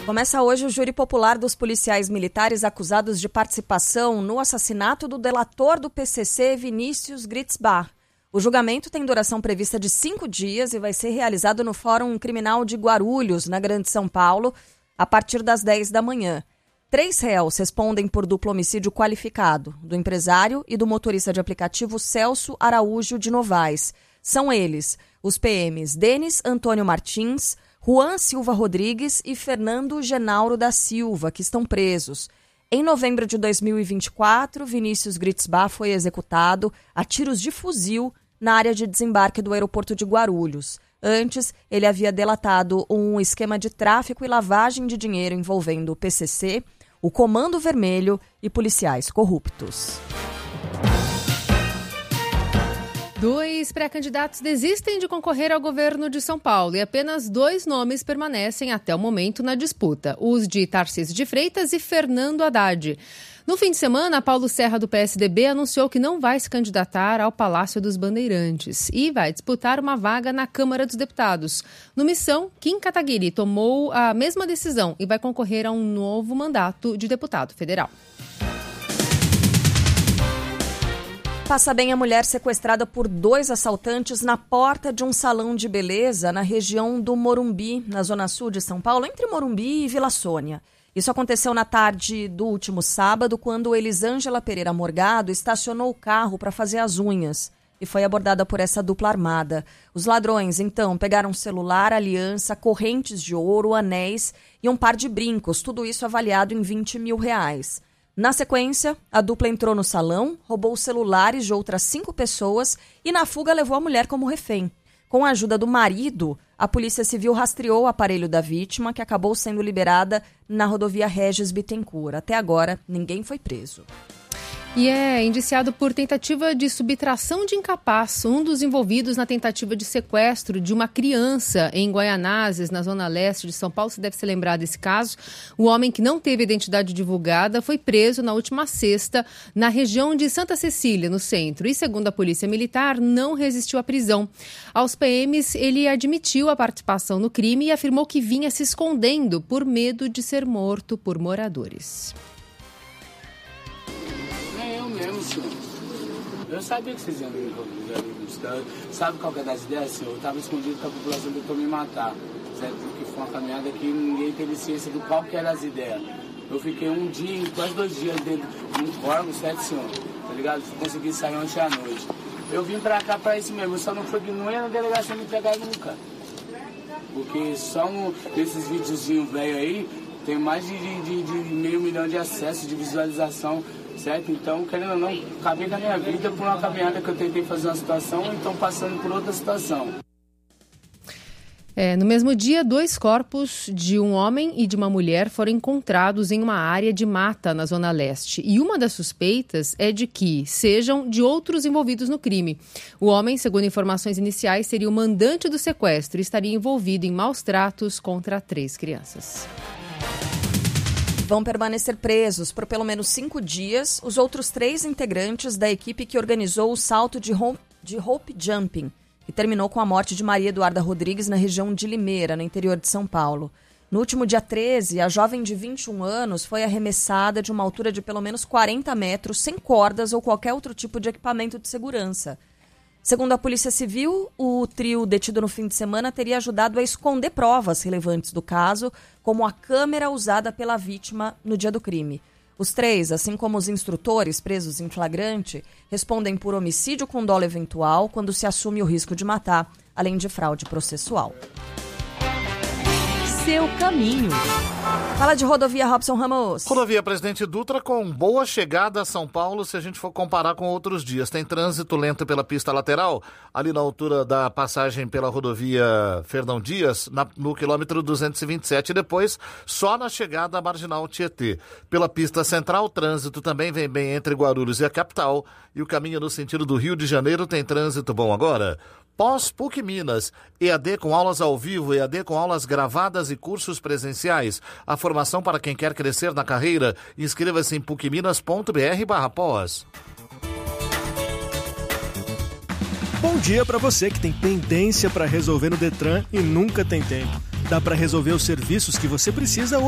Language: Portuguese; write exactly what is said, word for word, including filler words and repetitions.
Começa hoje o júri popular dos policiais militares acusados de participação no assassinato do delator do P C C, Vinícius Gritzbach. O julgamento tem duração prevista de cinco dias e vai ser realizado no Fórum Criminal de Guarulhos, na Grande São Paulo, a partir das dez da manhã. Três réus respondem por duplo homicídio qualificado, do empresário e do motorista de aplicativo Celso Araújo de Novaes. São eles, os P Ms Denis Antônio Martins, Juan Silva Rodrigues e Fernando Genauro da Silva, que estão presos. Em novembro de dois mil e vinte e quatro, Vinícius Gritzbach foi executado a tiros de fuzil na área de desembarque do aeroporto de Guarulhos. Antes, ele havia delatado um esquema de tráfico e lavagem de dinheiro envolvendo o P C C, o Comando Vermelho e policiais corruptos. Dois pré-candidatos desistem de concorrer ao governo de São Paulo e apenas dois nomes permanecem até o momento na disputa, os de Tarcísio de Freitas e Fernando Haddad. No fim de semana, Paulo Serra, do P S D B, anunciou que não vai se candidatar ao Palácio dos Bandeirantes e vai disputar uma vaga na Câmara dos Deputados. No Missão, Kim Kataguiri tomou a mesma decisão e vai concorrer a um novo mandato de deputado federal. Passa bem a mulher sequestrada por dois assaltantes na porta de um salão de beleza na região do Morumbi, na zona sul de São Paulo, entre Morumbi e Vila Sônia. Isso aconteceu na tarde do último sábado, quando Elisângela Pereira Morgado estacionou o carro para fazer as unhas e foi abordada por essa dupla armada. Os ladrões, então, pegaram celular, aliança, correntes de ouro, anéis e um par de brincos, tudo isso avaliado em vinte mil reais. Na sequência, a dupla entrou no salão, roubou os celulares de outras cinco pessoas e, na fuga, levou a mulher como refém. Com a ajuda do marido, a Polícia Civil rastreou o aparelho da vítima, que acabou sendo liberada na rodovia Regis Bittencourt. Até agora, ninguém foi preso. E é indiciado por tentativa de subtração de incapaz, um dos envolvidos na tentativa de sequestro de uma criança em Guaianazes, na zona leste de São Paulo. Você deve se lembrar desse caso. O homem, que não teve identidade divulgada, foi preso na última sexta na região de Santa Cecília, no centro. E, segundo a Polícia Militar, não resistiu à prisão. Aos P Ms, ele admitiu a participação no crime e afirmou que vinha se escondendo por medo de ser morto por moradores. Mesmo, senhor. Eu sabia que vocês iam me buscar. Sabe qual que é das ideias, senhor? Eu estava escondido que a população tentou me matar. Certo? Porque foi uma caminhada que ninguém teve ciência do qual que eram as ideias. Eu fiquei um dia, quase dois dias dentro de um órgão, certo, senhor? Tá ligado? Consegui sair ontem à noite. Eu vim pra cá pra isso mesmo. Eu só não fui que não ia na delegacia me pegar nunca. Porque só um desses videozinhos velhos aí tem mais de, de, de meio milhão de acessos, de visualização. Certo? Então, querendo ou não, acabei com a minha vida por uma caminhada que eu tentei fazer uma situação e então passando por outra situação. É, no mesmo dia, dois corpos de um homem e de uma mulher foram encontrados em uma área de mata na Zona Leste. E uma das suspeitas é de que sejam de outros envolvidos no crime. O homem, segundo informações iniciais, seria o mandante do sequestro e estaria envolvido em maus tratos contra três crianças. Vão permanecer presos por pelo menos cinco dias os outros três integrantes da equipe que organizou o salto de rope, de rope jumping, que terminou com a morte de Maria Eduarda Rodrigues na região de Limeira, no interior de São Paulo. No último dia treze, a jovem de vinte e um anos foi arremessada de uma altura de pelo menos quarenta metros, sem cordas ou qualquer outro tipo de equipamento de segurança. Segundo a Polícia Civil, o trio detido no fim de semana teria ajudado a esconder provas relevantes do caso, como a câmera usada pela vítima no dia do crime. Os três, assim como os instrutores presos em flagrante, respondem por homicídio com dolo eventual quando se assume o risco de matar, além de fraude processual. Seu caminho. Fala de rodovia, Robson Ramos. Rodovia Presidente Dutra com boa chegada a São Paulo, se a gente for comparar com outros dias. Tem trânsito lento pela pista lateral, ali na altura da passagem pela rodovia Fernão Dias, na, no quilômetro duzentos e vinte e sete, e depois só na chegada à Marginal Tietê. Pela pista central, o trânsito também vem bem entre Guarulhos e a capital, e o caminho no sentido do Rio de Janeiro tem trânsito bom agora. Pós-P U C Minas, E A D com aulas ao vivo, E A D com aulas gravadas e cursos presenciais. A formação para quem quer crescer na carreira, inscreva-se em pucminas.br barra pós. Bom dia para você que tem pendência para resolver no Detran e nunca tem tempo. Dá para resolver os serviços que você precisa